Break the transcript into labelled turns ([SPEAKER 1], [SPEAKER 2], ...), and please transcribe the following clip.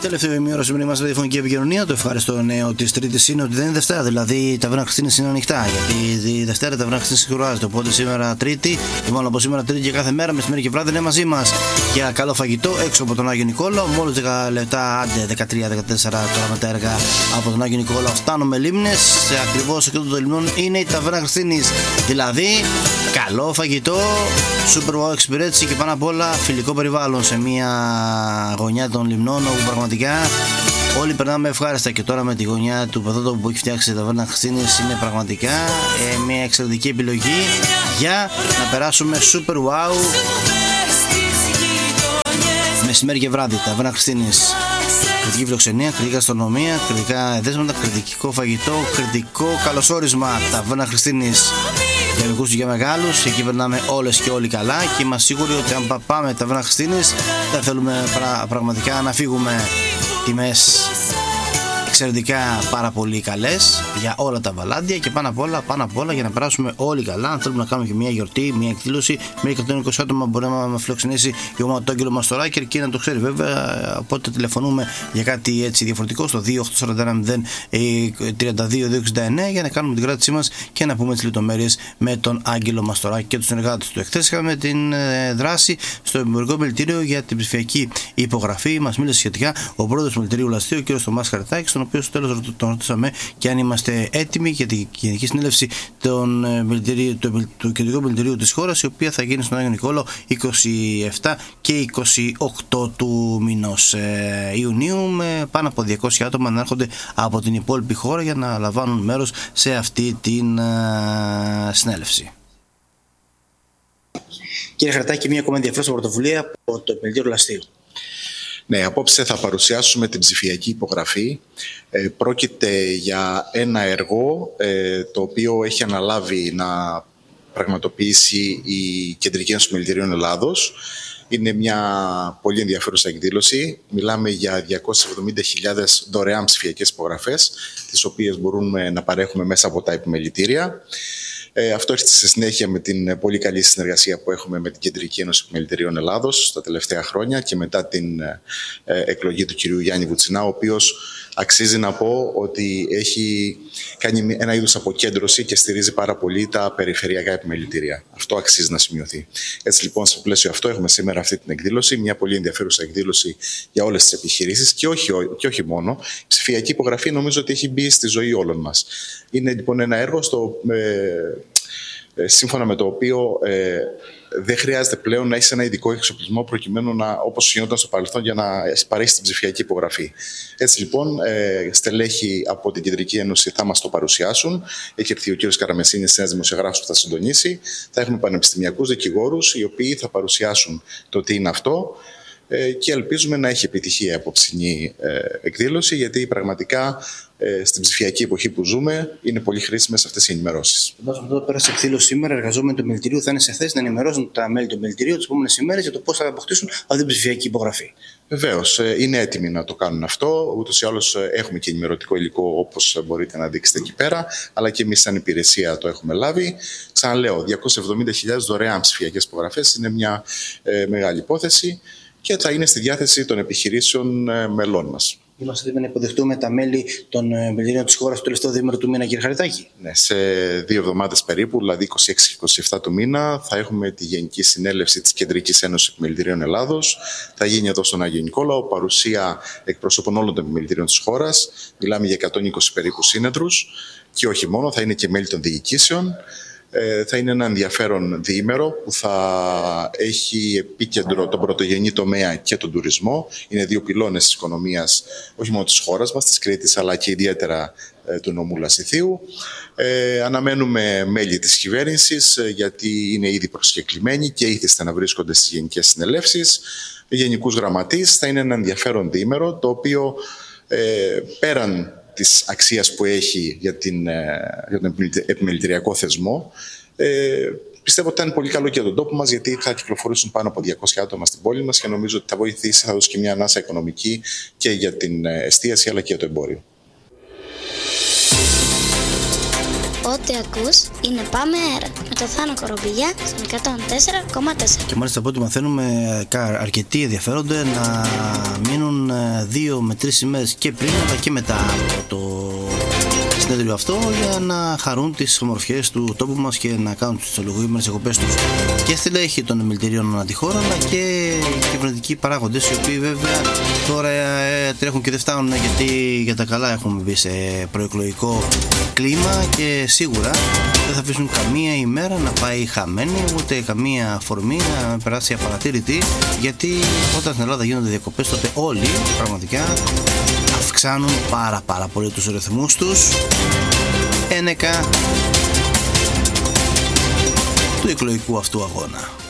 [SPEAKER 1] Τελευταίο ημίωρο σήμερα είμαστε τηλεφωνική επικοινωνία. Το ευχάριστο νέο τη Τρίτη είναι ότι δεν είναι Δευτέρα, δηλαδή η ταβέρνα Χριστίνης είναι ανοιχτά. Γιατί η Δευτέρα η ταβέρνα Χριστίνης σιγουράζεται. Οπότε σήμερα Τρίτη, ή μάλλον από σήμερα Τρίτη και κάθε μέρα, μεσημέρι και βράδυ είναι μαζί μας για καλό φαγητό έξω από τον Άγιο Νικόλαο. Μόλις 10 λεπτά, άντε 13-14 τώρα με τα έργα από τον Άγιο Νικόλαο φτάνουμε Λίμνες. Ακριβώς εκεί των Λιμνών είναι η ταβέρνα Χριστίνης. Δηλαδή καλό φαγητό, super wow εξυπηρέτηση και πάνω απ' όλα φιλικό περιβάλλον σε μια γωνιά των Λιμνών όπου πραγματικά όλοι περνάμε ευχάριστα. Και τώρα με τη γωνιά του πεδότοπου που έχει φτιάξει η ταβέρνα Χριστίνης είναι πραγματικά μια εξαιρετική επιλογή για να περάσουμε super wow μεσημέρι και βράδυ. Ταβέρνα Χριστίνης, κριτική φιλοξενία, κριτική γαστρονομία, κριτικά εδέσματα, κριτικό φαγητό, κριτικό καλωσόρισμα. Ταβέρνα Χριστίνης για μικρούς και για μεγάλους, εκεί περνάμε όλες και όλοι καλά και είμαστε σίγουροι ότι αν πάμε ταβέρνα Χριστίνης δεν θέλουμε πραγματικά να φύγουμε. Τιμές εξαιρετικά πάρα πολύ καλές για όλα τα βαλάντια και πάνω απ' όλα για να περάσουμε όλοι καλά. Αν θέλουμε να κάνουμε και μια γιορτή, μια εκδήλωση, με 120 άτομα μπορεί να φιλοξενήσει η ομάδα του Άγγελο Μαστοράκη και να το ξέρει βέβαια. Οπότε τηλεφωνούμε για κάτι έτσι διαφορετικό στο 2841-032-269 για να κάνουμε την κράτησή μας και να πούμε τις λεπτομέρειες με τον Άγγελο Μαστοράκη και τους συνεργάτες του. Εχθές είχαμε την δράση στο Εμπορικό Μελητήριο για την ψηφιακή υπογραφή. Μας μίλησε σχετικά ο πρόεδρος του Μελητηρίου Λαστείου, ο κ. Θωμάς Χαριτάκης, στον οποίο στο τέλος τον ρωτήσαμε και αν είμαστε έτοιμοι για την Γενική Συνέλευση του Κεντρικού Μελητηρίου της χώρας, η οποία θα γίνει στον Άγιο Νικόλαο 27 και 28 του μηνός Ιουνίου, με πάνω από 200 άτομα να έρχονται από την υπόλοιπη χώρα για να λαμβάνουν μέρος σε αυτή την συνέλευση. Κύριε Χαριτάκη, μια ακόμα ενδιαφέρουσα πρωτοβουλία από το Μελητήριο Λαστείου.
[SPEAKER 2] Ναι, απόψε θα παρουσιάσουμε την ψηφιακή υπογραφή. Πρόκειται για ένα έργο το οποίο έχει αναλάβει να πραγματοποιήσει η Κεντρική Ένωση Μελητηρίων Ελλάδος. Είναι μια πολύ ενδιαφέρουσα εκδήλωση. Μιλάμε για 270.000 δωρεάν ψηφιακές υπογραφές, τις οποίες μπορούμε να παρέχουμε μέσα από τα επιμελητήρια. Αυτό έρχεται σε συνέχεια με την πολύ καλή συνεργασία που έχουμε με την Κεντρική Ένωση Μελητηρίων Ελλάδος τα τελευταία χρόνια και μετά την εκλογή του κυρίου Γιάννη Βουτσινά, ο οποίος αξίζει να πω ότι έχει κάνει ένα είδους αποκέντρωση και στηρίζει πάρα πολύ τα περιφερειακά επιμελητήρια. Αυτό αξίζει να σημειωθεί. Έτσι λοιπόν, στο πλαίσιο αυτό έχουμε σήμερα αυτή την εκδήλωση, μια πολύ ενδιαφέρουσα εκδήλωση για όλες τις επιχειρήσεις και όχι μόνο. Η ψηφιακή υπογραφή νομίζω ότι έχει μπει στη ζωή όλων μας. Είναι λοιπόν ένα έργο σύμφωνα με το οποίο δεν χρειάζεται πλέον να έχει ένα ειδικό εξοπλισμό προκειμένου να, όπως γινόταν στο παρελθόν, για να παρέχει την ψηφιακή υπογραφή. Έτσι λοιπόν, στελέχη από την Κεντρική Ένωση θα μας το παρουσιάσουν. Έχει έρθει ο κ. Καραμεσίνης, ένας δημοσιογράφος που θα συντονίσει. Θα έχουμε πανεπιστημιακούς δικηγόρους, οι οποίοι θα παρουσιάσουν το τι είναι αυτό. Και ελπίζουμε να έχει επιτυχία η απόψινή εκδήλωση, γιατί πραγματικά στην ψηφιακή εποχή που ζούμε είναι πολύ χρήσιμες αυτές οι ενημερώσεις.
[SPEAKER 1] Βάζουμε εδώ πέρα σε εκδήλωση σήμερα, εργαζόμενοι του Μελητηρίου θα είναι σε θέση να ενημερώσουν τα μέλη του Μελητηρίου τις επόμενες ημέρες για το πώς θα αποκτήσουν αυτή την ψηφιακή υπογραφή.
[SPEAKER 2] Βεβαίως, είναι έτοιμοι να το κάνουν αυτό. Ούτως ή άλλως έχουμε και ενημερωτικό υλικό, όπως μπορείτε να δείξετε εκεί πέρα, αλλά και εμείς σαν υπηρεσία το έχουμε λάβει. Ξαναλέω, 270.000 δωρεάν ψηφιακές υπογραφές είναι μια μεγάλη υπόθεση και θα είναι στη διάθεση των επιχειρήσεων μελών μας.
[SPEAKER 1] Είμαστε έτοιμοι να υποδεχτούμε τα μέλη των μελητηρίων της χώρας το τελευταίο διήμερο του μήνα, κύριε Χαριτάκη.
[SPEAKER 2] Ναι, σε 2 εβδομάδες περίπου, δηλαδή 26 και 27 του μήνα, θα έχουμε τη Γενική Συνέλευση της Κεντρικής Ένωσης Επιμελητηρίων Ελλάδος. Θα γίνει εδώ στον Άγιο Νικόλαο, παρουσία εκπροσώπων όλων των επιμελητηρίων της χώρας. Μιλάμε για 120 περίπου σύνεδρους και όχι μόνο, θα είναι και μέλη των διοικήσεων. Θα είναι ένα ενδιαφέρον διήμερο που θα έχει επίκεντρο τον πρωτογενή τομέα και τον τουρισμό. Είναι 2 πυλώνες της οικονομίας, όχι μόνο της χώρας μας, της Κρήτης, αλλά και ιδιαίτερα του νομού Λασιθίου. Αναμένουμε μέλη της κυβέρνησης, γιατί είναι ήδη προσκεκλημένοι και ήθιστε να βρίσκονται στις γενικές συνελεύσεις. Γενικούς γραμματείς. Θα είναι ένα ενδιαφέρον διήμερο, το οποίο πέραν της αξίας που έχει για τον επιμελητηριακό θεσμό, πιστεύω ότι ήταν πολύ καλό και για τον τόπο μας, γιατί θα κυκλοφορήσουν πάνω από 200 άτομα στην πόλη μας και νομίζω ότι θα βοηθήσει, θα δώσει και μια ανάσα οικονομική και για την εστίαση αλλά και για το εμπόριο.
[SPEAKER 3] Ό,τι ακούς είναι Πάμε Αέρα με το Θάνο Κορομπηλιά στον 104,4.
[SPEAKER 1] Και μάλιστα από ό,τι μαθαίνουμε, αρκετοί ενδιαφέρονται να μείνουν 2 με 3 ημέρες και πριν αλλά και μετά από το συνέδριο αυτό, για να χαρούν τις ομορφιές του τόπου μας και να κάνουν τις ολογουήμενες εκοπές τους και στελέχη των επιμελητηρίων ανά τη χώρα, αλλά και κυβερνητικοί παράγοντες, οι οποίοι βέβαια τώρα τρέχουν και δεν φτάνουν, γιατί για τα καλά έχουμε μπει σε προεκλογικό κλίμα και σίγουρα δεν θα αφήσουν καμία ημέρα να πάει χαμένη, ούτε καμία αφορμή να περάσει απαρατήρητη, γιατί όταν στην Ελλάδα γίνονται διακοπές, τότε όλοι πραγματικά αυξάνουν πάρα πολύ τους ρυθμούς τους ένεκα του εκλογικού αυτού αγώνα.